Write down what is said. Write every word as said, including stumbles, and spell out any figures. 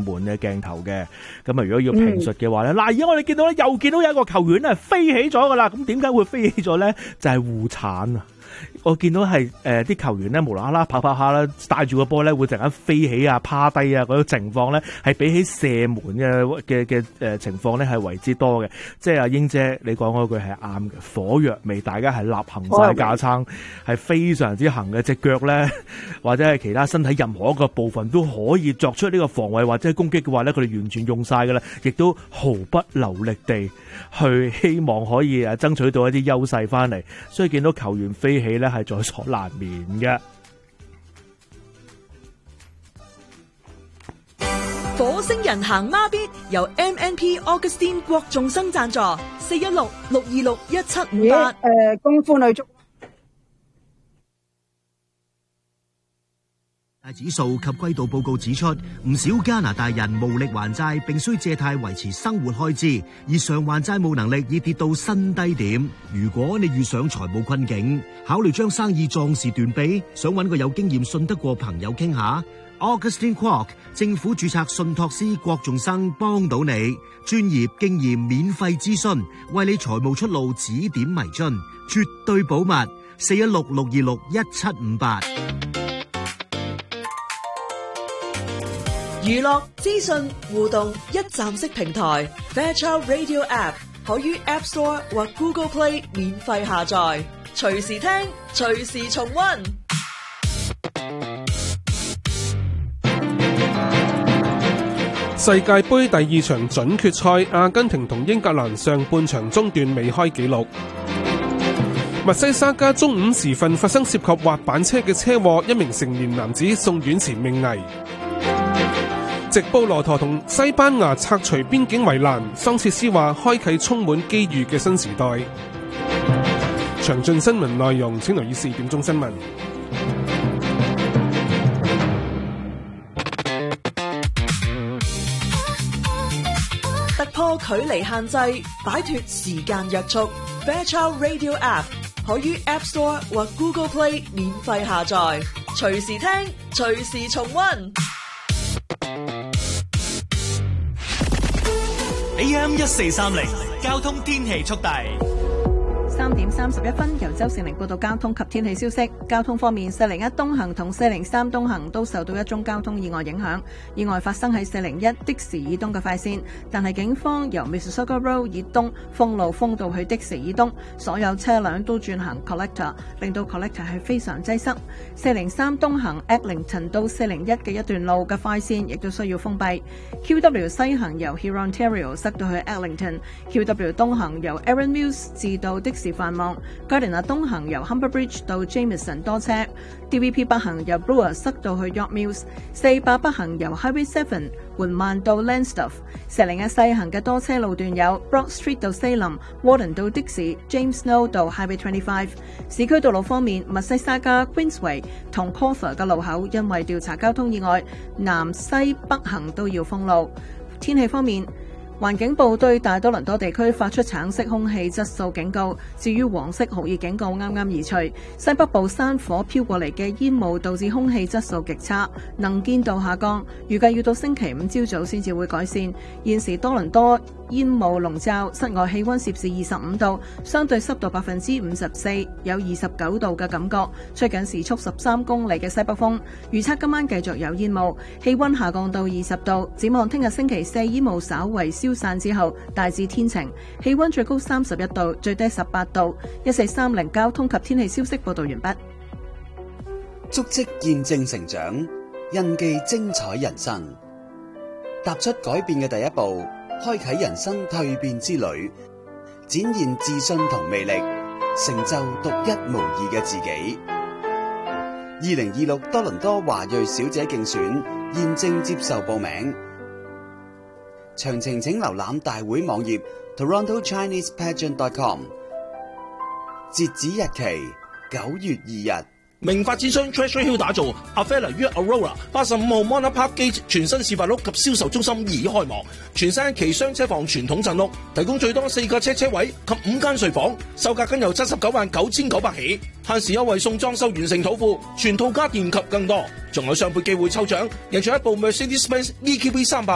門嘅鏡頭嘅。咁啊，如果要評述嘅話咧，嗱、嗯，而家我哋見到咧，又見到有一個球員咧飛起咗噶啦。咁點解會飛起咗咧？就係、是、護鏟啊！我見到係誒啲球員咧無啦啦跑跑下啦，帶住個波咧會突然間飛起啊、趴低啊嗰種情況咧，係比起射門嘅嘅嘅誒情況咧係為之多嘅。即係阿英姐你講嗰句係啱嘅，火藥味大家係立行晒架撐，係非常之行嘅，隻腳咧或者係其他身體任何一個部分都可以作出呢個防衛或者係攻擊嘅話咧，佢哋完全用晒噶啦，亦都毫不留力地去希望可以誒爭取到一啲優勢翻嚟，所以見到球員飛起咧係在所難免嘅。 火星人行孖咇由 M N P Augustine 郭仲生贊助，四一六六二六一七五八。 誒，功夫女足指數及季度報告指出，唔少加拿大人無力還債，並需借貸維持生活開支，而償還債務能力已跌到新低點。如果你遇上財務困境，考慮將生意壯士斷臂，想揾個有經驗、信得過朋友傾下。Augustine Kwok 政府註冊信託師郭仲生幫到你，專業經驗免費諮詢，為你財務出路指點迷津，絕對保密。四一六六二六一七五八。 娛樂資訊互動一站式平台 Fairchild Radio App 可於 App Store 或 Google Play 免費下載，隨時聽，隨時重溫。 世界盃第二場準決賽，阿根廷同英格蘭上半場中段未開紀錄。密西沙加中午時分發生涉及滑板車嘅車禍，一名成年男子送院前命危。直布羅陀同西班牙拆除邊境圍欄，桑切斯話開啟充滿機遇嘅新時代。詳盡新聞內容請留意四點鐘新聞。 突破距離限制，擺脫時間約束。Fairchild Radio App 可於 App Store 或 Google Play 免費下載，隨時聽，隨時重溫。 A M 一四三零交通天氣速遞。 三點三十一分，由周善玲報道交通及天氣消息。交通方面，四零一東行同四零三東行都受到一宗交通意外影響。意外發生喺四零一的士以東嘅快線，但係警方由 Mississauga Road 以東封路封到去的士以東，所有車輛都轉行 Collector， 令到 Collector 係非常擠塞。四零三東行 Eglinton 到四零一嘅一段路嘅快線亦都需要封閉。Q W 西行由 Huron Ontario 塞到去 Eglinton，Q W 東行由 Erin Mills 至到的士繁忙。Gardiner 東行由 Humber Bridge 到 Jameson 多車。D V P 北行由 Brewer 塞到去 York Mills。四百北行由 Highway seven 緩慢到 Landsdorf。四零一西行嘅多車路段有 Broad Street 到 Salem、Warden 到的士、James Snow 到 Highway twenty-five。市區道路方面，密西沙加 Queensway 同 Caulfield 嘅路口因為調查交通意外，南西北行都要封路。天氣方面，環境部對大多倫多地區發出橙色空氣質素警告，至於黃色酷熱警告啱啱移除。西北部山火飄過嚟嘅煙霧導致空氣質素極差，能見度下降，預計要到星期五朝早先至會改善。現時多倫多煙霧籠罩，室外氣溫攝氏二十五度，相對濕度百分之五十四，有二十九度嘅感覺，吹緊時速十三公里嘅西北風。預測今晚繼續有煙霧，氣溫下降到二十度。展望聽日星期四煙霧稍為消散之後，大致天晴，氣溫最高三十一度，最低十八度。一四三零交通及天氣消息報道完畢。 足跡見證成長，印記精彩人生，踏出改變嘅第一步，開啟人生蛻變之旅，展現自信同魅力，成就獨一無二嘅自己。二零二六多倫多華裔小姐競選現正接受報名，詳情請瀏覽大會網頁 toronto chinese pageant dot com， 截止日期九月二日。 明發展商 Treasure Hill 打造 Avella 於 Aurora 八十五號 Mona Park Gate 全新示範屋及銷售中心已開幕，全新一期雙車房傳統鎮屋，提供最多四個車車位及五間睡房，售價僅由七十九萬九千九百起，限時優惠送裝修完成土庫，全套家電及更多，仲有雙倍機會抽獎，贏取一部 Mercedes-Benz E Q B 三百。